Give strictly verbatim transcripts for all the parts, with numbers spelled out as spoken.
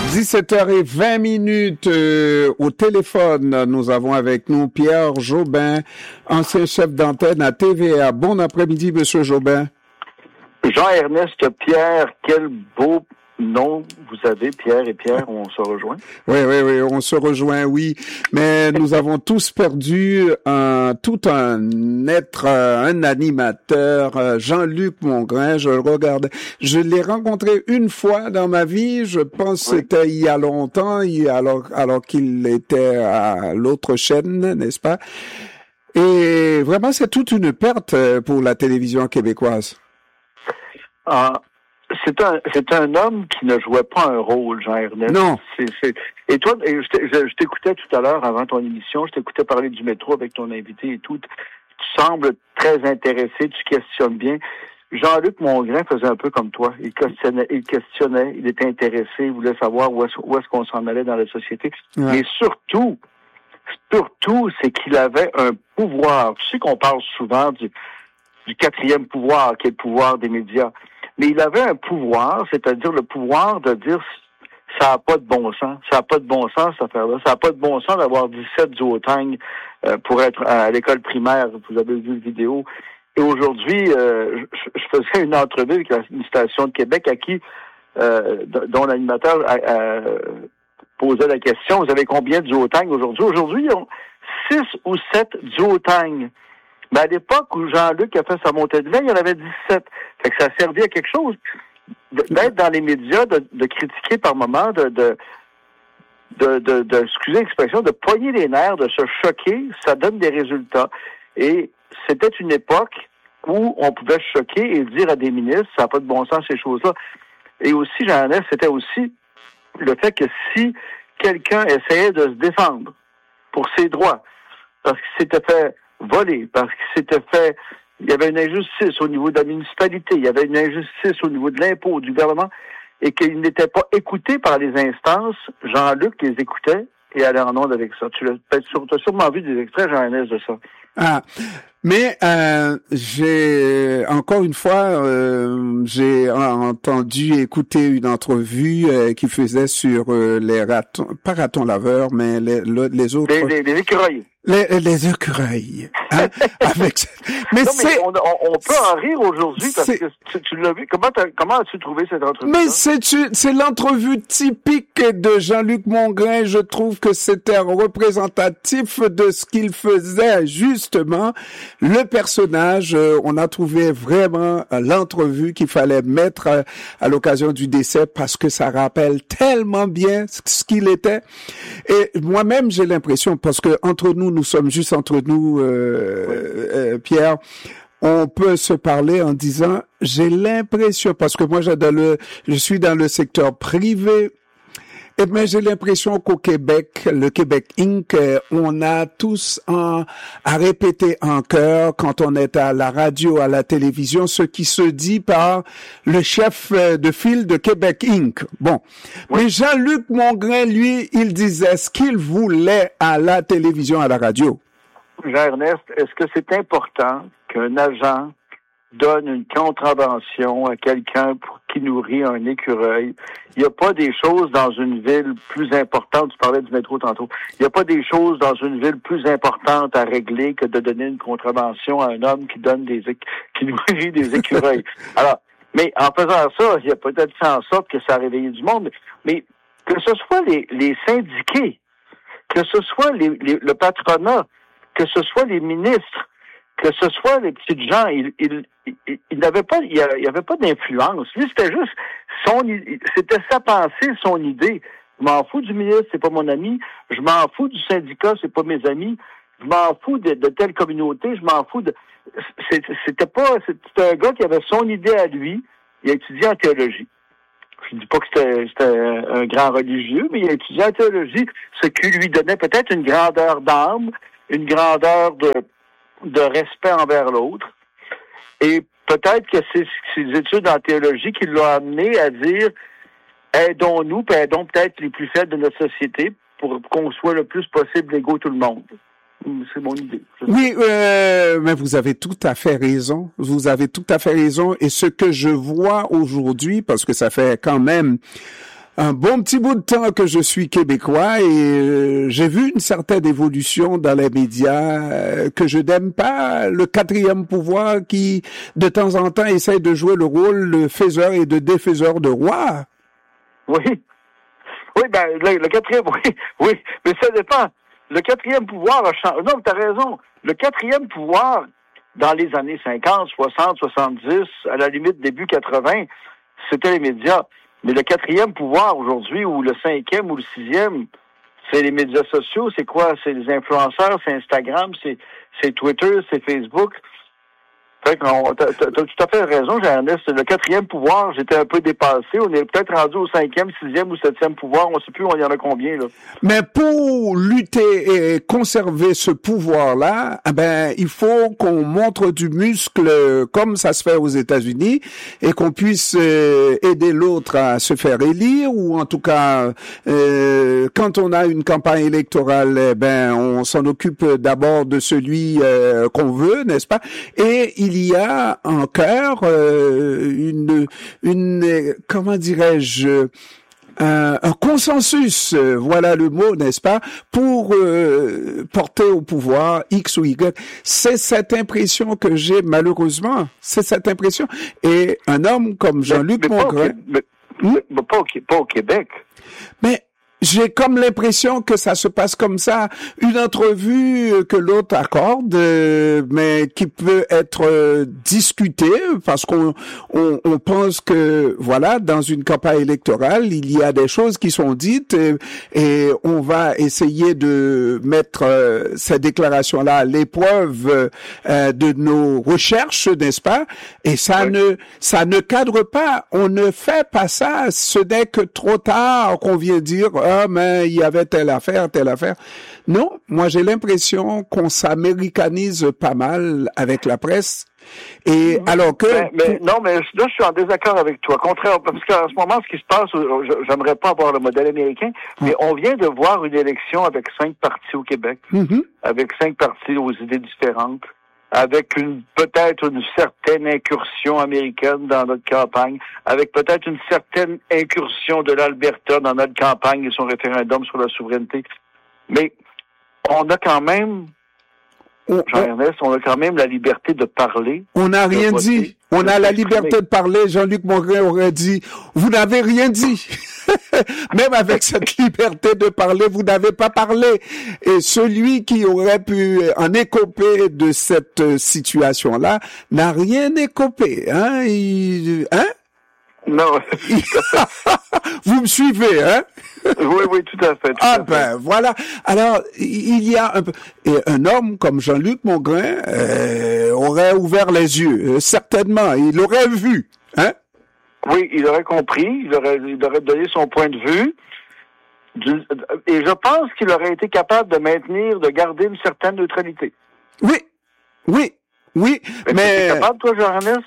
dix-sept heures vingt minutes euh, au téléphone. Nous avons avec nous Pierre Jobin, ancien chef d'antenne à T V A. Bon après-midi, Monsieur Jobin. Jean-Ernest Pierre, quel beau nom vous avez, Pierre et Pierre, on se rejoint. Oui, oui, oui, on se rejoint, oui. Mais nous avons tous perdu un, tout un être, un animateur, Jean-Luc Mongrain. Je le regardais. Je l'ai rencontré une fois dans ma vie. Je pense que oui. C'était il y a longtemps, alors, alors qu'il était à l'autre chaîne, n'est-ce pas? Et vraiment, c'est toute une perte pour la télévision québécoise. Ah. C'est un, c'est un homme qui ne jouait pas un rôle, Jean-Ernest. Non. C'est, c'est, et toi, et je, je, je t'écoutais tout à l'heure avant ton émission, je t'écoutais parler du métro avec ton invité et tout. Tu sembles très intéressé, tu questionnes bien. Jean-Luc Mongrain faisait un peu comme toi. Il questionnait, il questionnait, il était intéressé, il voulait savoir où est-ce, où est-ce qu'on s'en allait dans la société. Ouais. Mais surtout, surtout, c'est qu'il avait un pouvoir. Tu sais qu'on parle souvent du, du quatrième pouvoir, qui est le pouvoir des médias. Mais il avait un pouvoir, c'est-à-dire le pouvoir de dire ça n'a pas de bon sens, ça n'a pas de bon sens cette affaire-là, ça n'a pas de bon sens d'avoir dix-sept duotangs euh, pour être à l'école primaire, vous avez vu la vidéo. Et aujourd'hui, euh, je, je faisais une entrevue avec une station de Québec à qui, euh, dont l'animateur a, a, posait la question, vous avez combien de duotangs aujourd'hui? Aujourd'hui, ils ont six ou sept duotangs. Mais à l'époque où Jean-Luc a fait sa montée de lait, il y en avait dix-sept. Fait que ça servait à quelque chose d'être dans les médias, de, de critiquer par moment, de, de, de, de, de, excusez l'expression, de poigner les nerfs, de se choquer, ça donne des résultats. Et c'était une époque où on pouvait se choquer et dire à des ministres, ça n'a pas de bon sens ces choses-là. Et aussi, Jean-Ernest, c'était aussi le fait que si quelqu'un essayait de se défendre pour ses droits, parce qu'il s'était fait voler, parce qu'il s'était fait, il y avait une injustice au niveau de la municipalité, il y avait une injustice au niveau de l'impôt, du gouvernement, et qu'il n'était pas écouté par les instances, Jean-Luc les écoutait et allait en onde avec ça. Tu as sûrement vu des extraits, Jean-Ernest, de ça. Ah, mais euh, j'ai encore une fois euh, j'ai entendu écouter une entrevue euh, qui faisait sur euh, les ratons, pas ratons laveurs, mais les, les autres. Les, les, les écureuils. Les, les écureuils. Hein? Avec... Mais, non, c'est... mais on, on, on peut en rire aujourd'hui parce c'est... que tu, tu l'as vu. Comment, t'as, comment as-tu trouvé cette entrevue? Mais c'est, c'est l'entrevue typique de Jean-Luc Mongrain. Je trouve que c'était représentatif de ce qu'il faisait, justement. Le personnage, euh, on a trouvé vraiment euh, l'entrevue qu'il fallait mettre euh, à l'occasion du décès parce que ça rappelle tellement bien ce qu'il était. Et moi-même, j'ai l'impression, parce que entre nous, nous sommes juste entre nous, euh, oui. euh, Pierre, on peut se parler en disant, j'ai l'impression, parce que moi, j'ai dans le, je suis dans le secteur privé, et bien, j'ai l'impression qu'au Québec, le Québec Incorporé, on a tous un, à répéter en chœur quand on est à la radio, à la télévision, ce qui se dit par le chef de file de Québec Incorporé. Bon. Oui. Mais Jean-Luc Mongrain, lui, il disait ce qu'il voulait à la télévision, à la radio. Jean-Ernest, est-ce que c'est important qu'un agent donne une contravention à quelqu'un pour qui nourrit un écureuil? Il n'y a pas des choses dans une ville plus importantes, tu parlais du métro tantôt, il n'y a pas des choses dans une ville plus importantes à régler que de donner une contravention à un homme qui donne des qui nourrit des écureuils. Alors, mais en faisant ça, il a peut-être fait en sorte que ça a réveillé du monde, mais que ce soit les, les syndiqués, que ce soit les, les, le patronat, que ce soit les ministres, que ce soit les petites gens, il, il, il, il n'avait pas, il y avait pas d'influence. Lui, c'était juste son, c'était sa pensée, son idée. Je m'en fous du ministre, c'est pas mon ami. Je m'en fous du syndicat, c'est pas mes amis. Je m'en fous de, de telle communauté. Je m'en fous de. C'était pas, c'était un gars qui avait son idée à lui. Il a étudié en théologie. Je dis pas que c'était, c'était un grand religieux, mais il a étudié en théologie, ce qui lui donnait peut-être une grandeur d'âme, une grandeur de de respect envers l'autre. Et peut-être que c'est ces études en théologie qui l'ont amené à dire aidons-nous, puis aidons peut-être les plus faibles de notre société pour qu'on soit le plus possible égaux tout le monde. C'est mon idée. Oui, euh, mais vous avez tout à fait raison. Vous avez tout à fait raison. Et ce que je vois aujourd'hui, parce que ça fait quand même un bon petit bout de temps que je suis québécois et euh, j'ai vu une certaine évolution dans les médias euh, que je n'aime pas. Le quatrième pouvoir qui, de temps en temps, essaye de jouer le rôle de faiseur et de défaiseur de roi. Oui. Oui, ben, le, le quatrième, oui, oui, mais ça dépend. Le quatrième pouvoir a changé. Non, mais t'as raison. Le quatrième pouvoir, dans les années cinquante, soixante, soixante-dix, à la limite début quatre-vingts, c'était les médias. Mais le quatrième pouvoir aujourd'hui, ou le cinquième ou le sixième, c'est les médias sociaux. C'est quoi? C'est les influenceurs, c'est Instagram, c'est, c'est Twitter, c'est Facebook. Fait qu'on, t'as, t'as, t'as tout à fait raison, Ernest. Le quatrième pouvoir, j'étais un peu dépassé. On est peut-être rendu au cinquième, sixième ou septième pouvoir. On ne sait plus, il y en a combien, là. Mais pour lutter et conserver ce pouvoir-là, eh ben, il faut qu'on montre du muscle comme ça se fait aux États-Unis et qu'on puisse euh, aider l'autre à se faire élire ou en tout cas, euh, quand on a une campagne électorale, eh ben, on s'en occupe d'abord de celui euh, qu'on veut, n'est-ce pas? Et il il y a en cœur euh, une, une, comment dirais-je, un, un consensus, euh, voilà le mot, n'est-ce pas, pour euh, porter au pouvoir X ou Y. C'est cette impression que j'ai malheureusement, c'est cette impression. Et un homme comme Jean-Luc Mongrain... Mais, mais, mais, mais pas, au, pas au Québec. Mais... J'ai comme l'impression que ça se passe comme ça, une entrevue que l'autre accorde, euh, mais qui peut être euh, discutée parce qu'on on, on pense que voilà, dans une campagne électorale, il y a des choses qui sont dites et, et on va essayer de mettre euh, ces déclarations-là à l'épreuve euh, de nos recherches, n'est-ce pas? Et ça oui. ne ça ne cadre pas. On ne fait pas ça. Ce n'est que trop tard qu'on vient dire ah, mais il y avait telle affaire, telle affaire. Non, moi j'ai l'impression qu'on s'américanise pas mal avec la presse. Et alors que... Mais, mais, non, mais là je suis en désaccord avec toi. Contraire, parce qu'en ce moment, ce qui se passe, j'aimerais pas avoir le modèle américain, mais on vient de voir une élection avec cinq partis au Québec, mm-hmm. avec cinq partis aux idées différentes, avec une peut-être une certaine incursion américaine dans notre campagne, avec peut-être une certaine incursion de l'Alberta dans notre campagne et son référendum sur la souveraineté. Mais on a quand même, Jean-Ernest, on a quand même la liberté de parler. On n'a rien voter, dit. On a la liberté de parler. Jean-Luc Mongrain aurait dit, vous n'avez rien dit. Même avec cette liberté de parler, vous n'avez pas parlé. Et celui qui aurait pu en écoper de cette situation-là n'a rien écopé. Hein? Il, hein? Non. Vous me suivez, hein? Oui, oui, tout à fait. Tout ah à ben fait. voilà. Alors il y a un, et un homme comme Jean-Luc Mongrain euh, aurait ouvert les yeux, euh, certainement. Il aurait vu, hein? Oui, il aurait compris, il aurait, il aurait donné son point de vue. Du, et je pense qu'il aurait été capable de maintenir, de garder une certaine neutralité. Oui, oui, oui. Mais, mais... tu es capable, toi, Jean-Ernest?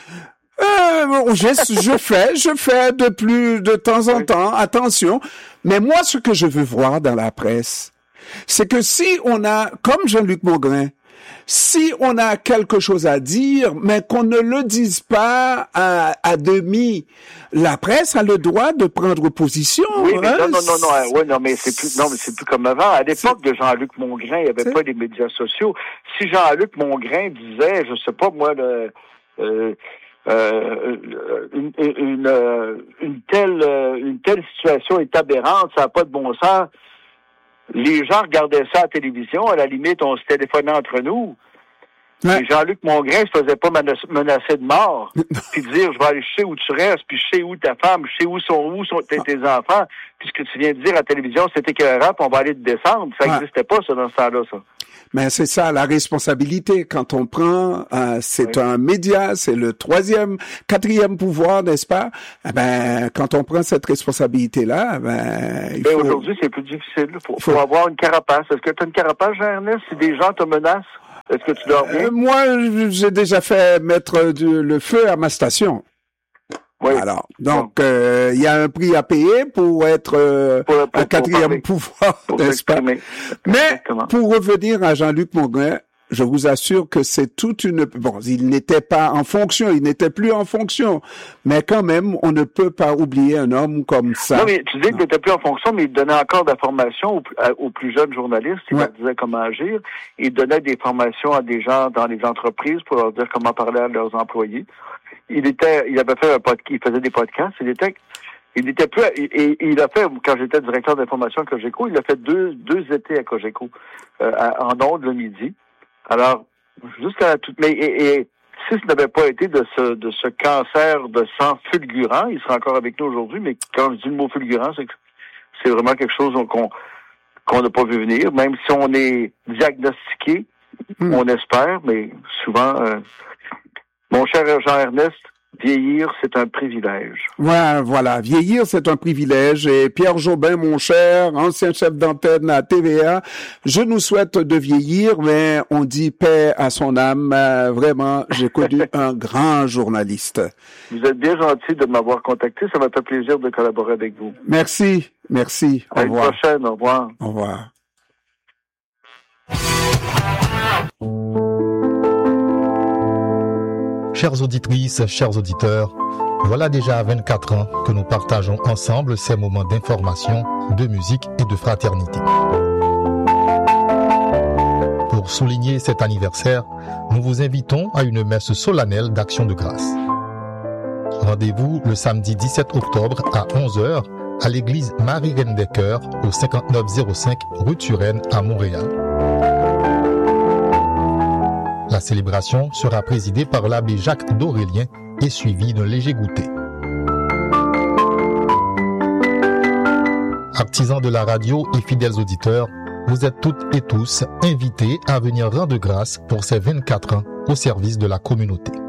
Euh, je, je fais, je fais de plus de temps en oui. temps, attention. Mais moi, ce que je veux voir dans la presse, c'est que si on a, comme Jean-Luc Mongrain, si on a quelque chose à dire, mais qu'on ne le dise pas à, à demi, la presse a le droit de prendre position. Oui, mais hein? non, non, non, non, ouais, non, mais c'est plus, non, mais c'est plus comme avant. À l'époque de Jean-Luc Mongrain, il n'y avait c'est... pas les médias sociaux. Si Jean-Luc Mongrain disait, je sais pas moi, le, euh, Euh, une, une, une telle une telle situation est aberrante, ça n'a pas de bon sens. Les gens regardaient ça à la télévision, à la limite, on se téléphonait entre nous. Ouais. Et Jean-Luc Mongrain se faisait pas menacer de mort, puis dire je vais aller, je sais où tu restes, puis je sais où ta femme, je sais où sont où sont tes, tes enfants, puis ce que tu viens de dire à la télévision, c'était écœurant, puis on va aller te descendre. Ça n'existait ouais. pas ça dans ce temps-là, ça. Mais c'est ça, la responsabilité. Quand on prend, euh, c'est oui. un média, c'est le troisième, quatrième pouvoir, n'est-ce pas? Eh ben, quand on prend cette responsabilité-là, ben, il Mais faut... aujourd'hui, c'est plus difficile. Il faut, faut... faut avoir une carapace. Est-ce que tu as une carapace, Jean-Ernest, si des gens te menacent? Est-ce que tu dors bien? Euh, moi, j'ai déjà fait mettre du, le feu à ma station. Oui. Alors, donc, il euh, y a un prix à payer pour être euh, pour, pour, un quatrième pour pouvoir, pour n'est-ce pas? Mais, Exactement. pour revenir à Jean-Luc Mongrain, je vous assure que c'est toute une... Bon, il n'était pas en fonction, il n'était plus en fonction, mais quand même, on ne peut pas oublier un homme comme ça. Non, mais tu dis qu'il n'était plus en fonction, mais il donnait encore de la formation aux, aux plus jeunes journalistes, il ouais. leur disait comment agir, il donnait des formations à des gens dans les entreprises pour leur dire comment parler à leurs employés. Il était, il avait fait un podcast, il faisait des podcasts, il était... Il était plus, et, et il a fait, quand j'étais directeur d'information à Cogeco, il a fait deux, deux étés à Cogeco, euh, à, en ondes le midi. Alors, jusqu'à la toute, mais, et, et si ce n'avait pas été de ce, de ce cancer de sang fulgurant, il serait encore avec nous aujourd'hui, mais quand je dis le mot fulgurant, c'est que c'est vraiment quelque chose qu'on, qu'on n'a pas vu venir, même si on est diagnostiqué, mmh. on espère, mais souvent, euh, mon cher Jean-Ernest, vieillir, c'est un privilège. Voilà, voilà. Vieillir, c'est un privilège. Et Pierre Jobin, mon cher, ancien chef d'antenne à T V A, je nous souhaite de vieillir, mais on dit paix à son âme. Euh, vraiment, j'ai connu un grand journaliste. Vous êtes bien gentil de m'avoir contacté. Ça m'a fait plaisir de collaborer avec vous. Merci. Merci. Au à revoir. À la prochaine. Au revoir. Au revoir. Chères auditrices, chers auditeurs, voilà déjà vingt-quatre ans que nous partageons ensemble ces moments d'information, de musique et de fraternité. Pour souligner cet anniversaire, nous vous invitons à une messe solennelle d'action de grâce. Rendez-vous le samedi dix-sept octobre à onze heures à l'église Marie-Reine des Cœurs au cinquante-neuf zéro cinq rue Turenne à Montréal. La célébration sera présidée par l'abbé Jacques d'Aurélien et suivie d'un léger goûter. Artisans de la radio et fidèles auditeurs, vous êtes toutes et tous invités à venir rendre grâce pour ces vingt-quatre ans au service de la communauté.